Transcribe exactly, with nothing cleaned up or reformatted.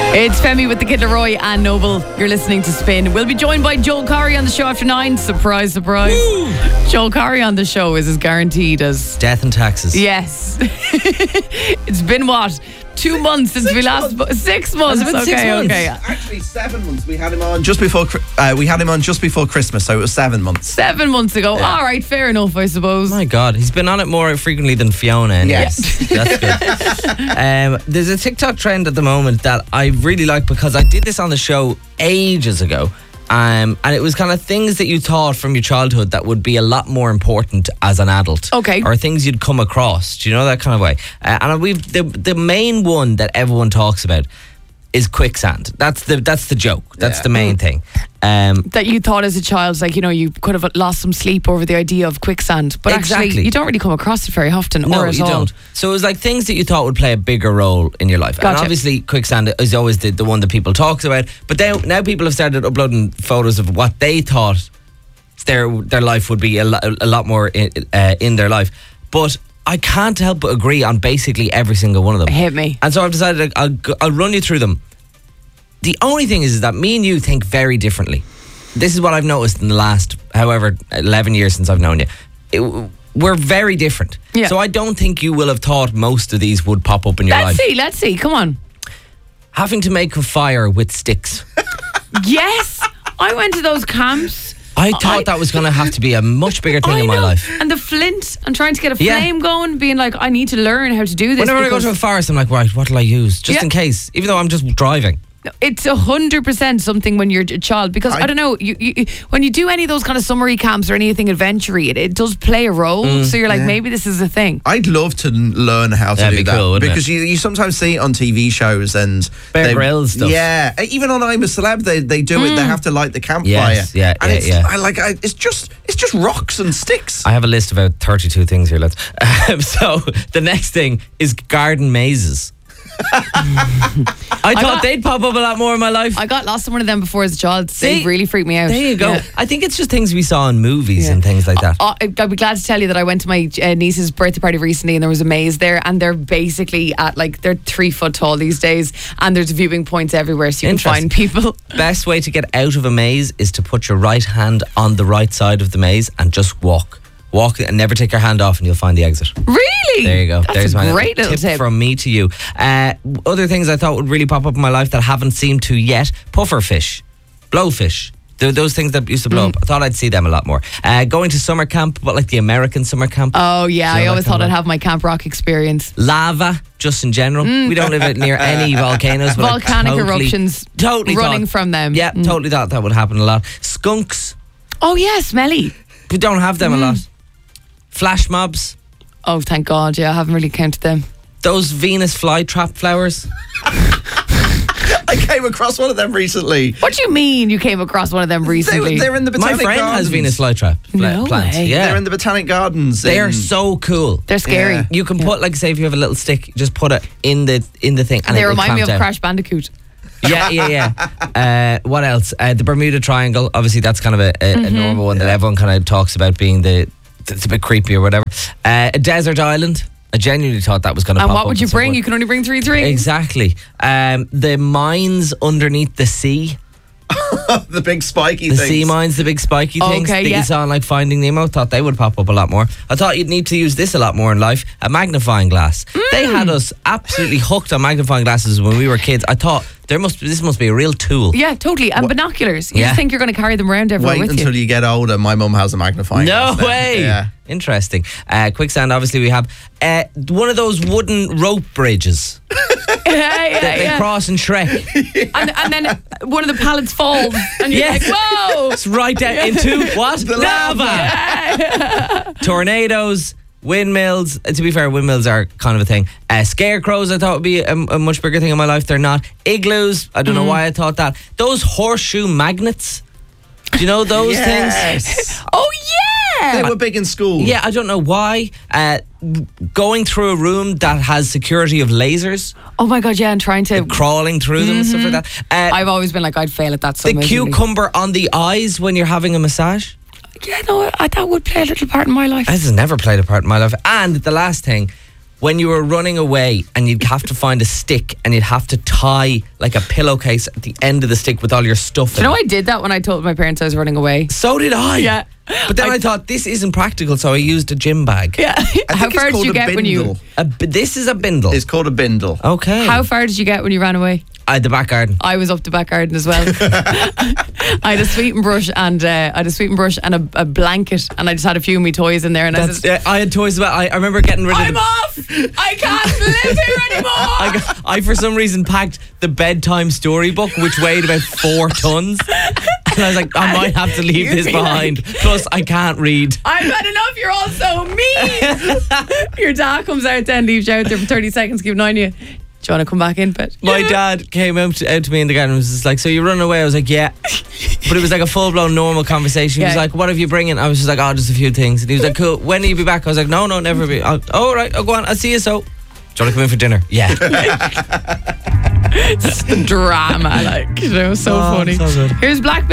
It's Femi with the Kid Leroy and Noble. You're listening to Spin. We'll be joined by Joel Corry on the show after nine. Surprise, surprise. Woo! Joel Corry on the show is as guaranteed as death and taxes. Yes. It's been what? Two months since six we last. months. Six months. Has it been okay, six months? okay. Actually, seven months. We had him on just before. Uh, we had him on just before Christmas, so it was seven months. Seven months ago. Yeah. All right, fair enough, I suppose. My God, he's been on it more frequently than Fiona. Anyway. Yes. That's good. um, there's a TikTok trend at the moment that I really like because I did this on the show ages ago. Um, and it was kind of things that you thought from your childhood that would be a lot more important as an adult. Okay. Or things you'd come across. Do you know that kind of way? Uh, and we've the the main one that everyone talks about is quicksand. That's the that's the joke. That's Yeah. the main thing. Um, That you thought as a child, like, you know, you could have lost some sleep over the idea of quicksand. But Exactly. actually, you don't really come across it very often No, or at you all. don't. So it was like things that you thought would play a bigger role in your life. And Gotcha. obviously quicksand is always the, the one that people talk about. But now, now people have started uploading photos of what they thought their their life would be a, lo- a lot more in, uh, in their life. But I can't help but agree on basically every single one of them. Hit me. And so I've decided I'll, go- I'll run you through them. The only thing is, is that me and you think very differently. This is what I've noticed in the last, however, eleven years since I've known you. It, we're very different. Yeah. So I don't think you will have thought most of these would pop up in your Let's life. see, let's see. Come on. Having to make a fire with sticks. Yes, I went to those camps. I thought I- that was going to have to be a much bigger thing I in my know. life. And the flint and trying to get a Yeah. flame going, being like, I need to learn how to do this. Whenever I go because to a forest, I'm like, right, what will I use? Just Yeah. in case. Even though I'm just driving. it's a hundred percent something when you're a child, because I, I- don't know, you, you when you do any of those kind of summery camps or anything adventure-y, it, it does play a role. Mm. So you're like, maybe this is a thing. I'd love to n- learn how to That'd do be that cool, wouldn't because you, you sometimes see it on T V shows and Bear they- Grylls stuff. Yeah, even on I'm a Celeb, they they do it. They have to light the campfire. Yes, yeah, and yeah, it's, yeah. I like. I, it's just it's just rocks and sticks. I have a list of about thirty-two things here, lads. Um, so the next thing is garden mazes. I thought got- they'd pop up a lot more in my life. I got lost in one of them before as a child. They See? really freaked me out. There you go. Yeah. I think it's just things we saw in movies Yeah. and things like that. Uh, I'd be glad to tell you that I went to my uh, niece's birthday party recently, and there was a maze there, and they're basically at like they're three foot tall these days, and there's viewing points everywhere, so you can Interesting. find people. Best way to get out of a maze is to put your right hand on the right side of the maze and just walk. Walk and never take your hand off, and you'll find the exit. Really? There you go. That's There's a my great little tip, tip. from me to you. Uh, other things I thought would really pop up in my life that haven't seemed to yet: pufferfish, blowfish. Th- Those things that used to blow Mm. up. I thought I'd see them a lot more. Uh, going to summer camp, but like the American summer camp. Oh yeah, Do you I know always that kind thought of I'd vibe? have my Camp Rock experience. Lava, just in general. We don't live near any volcanoes. But I Volcanic totally, eruptions totally running thought- from them. Yeah, Mm. totally thought that would happen a lot. Skunks, Oh yeah, smelly. we don't have them a Mm. lot. Flash mobs, Oh thank God, yeah, I haven't really counted them. those Venus flytrap flowers. I came across one of them recently. What do you mean you came across one of them They, recently? they're in the My botanic friend gardens. has Venus flytrap fla- No plants. way. Yeah, They're in the botanic gardens. they are in- so cool. They're scary. Yeah. You can put, like, say if you have a little stick, just put it in the in the thing, and They it will remind me clamp of down. Crash Bandicoot. Yeah, yeah, yeah. Uh, what else? Uh, the Bermuda Triangle. Obviously, that's kind of a, a, Mm-hmm. a normal one that everyone kind of talks about being the. It's a bit creepy or whatever. Uh, a desert island. I genuinely thought that was going to. And pop what up would at you some bring? point. You can only bring three things. Exactly. Um, the mines underneath the sea. the big spiky The things. sea mines, the big spiky things Okay, that yeah. you saw in like Finding Nemo. Thought they would pop up a lot more. I thought you'd need to use this a lot more in life. A magnifying glass. They had Mm. us absolutely hooked on magnifying glasses when we were kids. I thought there must this must be a real tool. Yeah, totally. And binoculars. You Yeah. just think you're going to carry them around everywhere Wait with until you. you get older. My mum has a magnifying No glass now. way. Yeah. Interesting. Uh, quicksand, obviously, we have uh, one of those wooden rope bridges yeah, that yeah, they yeah. cross in Shrek. And, and then one of the pallets falls, and you're Yes. like, whoa! It's right down into what? Lava. Tornadoes, windmills. Uh, to be fair, windmills are kind of a thing. Uh, scarecrows, I thought would be a, a much bigger thing in my life. They're not. Igloos, I don't know why I thought that. Those horseshoe magnets. Do you know those things? Yes. Oh yeah! They were big in school. Yeah, I don't know why. Uh, going through a room that has security of lasers, Oh my God, yeah, and trying to. crawling through them and stuff like that. Uh, I've always been like, I'd fail at that so the miserably. cucumber on the eyes when you're having a massage. Yeah, no, I, that would play a little part in my life. This has never played a part in my life. And the last thing, when you were running away and you'd have to find a stick and you'd have to tie like a pillowcase at the end of the stick with all your stuff You in know, it. I did that when I told my parents I was running away. So did I. Yeah. But then I, I- thought, this isn't practical, so I used a gym bag. Yeah. I How think it's far did called you a get when you? bindle. A b- this is a bindle. It's called a bindle. Okay. How far did you get when you ran away? I had the back garden. I was up the back garden as well. I had a sweeping brush and uh, I had a sweeping brush and a, a blanket, and I just had a few of my toys in there. And I That's, said, uh, I had toys about. I, I remember getting rid of "I'm the. off! I can't live here anymore." I, got, I for some reason packed the bedtime storybook, which weighed about four tons, and I was like, I might have to leave You'd this be like- behind. Plus, I can't read. I've had enough. You're all so mean. Your dad comes out then, leaves you out there for thirty seconds, keep an eye on you. Do you want to come back in? But My dad came out to, out to me in the garden and was just like, so you're running away? I was like, yeah. But it was like a full-blown normal conversation. He was Yeah. like, what have you bringing? I was just like, oh, just a few things. And he was like, cool, when will you be back? I was like, no, no, never be. I'll, oh, right, I'll go on, I'll see you so. Do you want to come in for dinner? Yeah. it's the drama, like, you know, so Oh, funny. so good. Here's Black